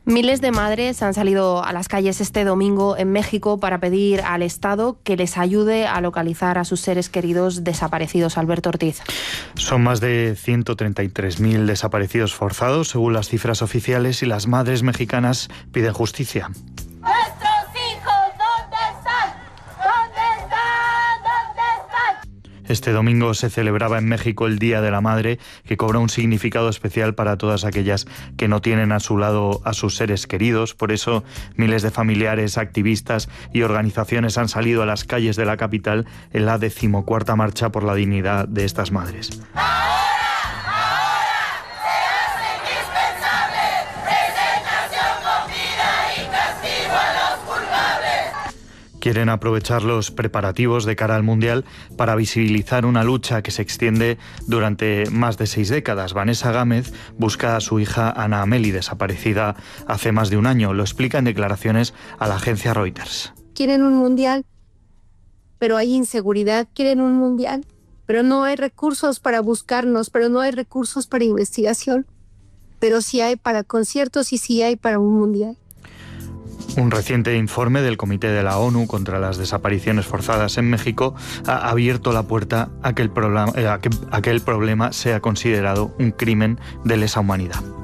Miles de madres han salido a las calles este domingo en México para pedir al Estado que les ayude a localizar a sus seres queridos desaparecidos. Alberto Ortiz. Son más de 133.000 desaparecidos forzados, según las cifras oficiales, y las madres mexicanas piden justicia. Este domingo se celebraba en México el Día de la Madre, que cobra un significado especial para todas aquellas que no tienen a su lado a sus seres queridos. Por eso, miles de familiares, activistas y organizaciones han salido a las calles de la capital en la 14ª marcha por la dignidad de estas madres. Quieren aprovechar los preparativos de cara al Mundial para visibilizar una lucha que se extiende durante más de 6 décadas. Vanessa Gámez busca a su hija Ana Ameli, desaparecida hace más de un año. Lo explica en declaraciones a la agencia Reuters. Quieren un Mundial, pero hay inseguridad. Quieren un Mundial, pero no hay recursos para buscarnos, pero no hay recursos para investigación. Pero sí hay para conciertos y sí hay para un Mundial. Un reciente informe del Comité de la ONU contra las desapariciones forzadas en México ha abierto la puerta a que el problema sea considerado un crimen de lesa humanidad.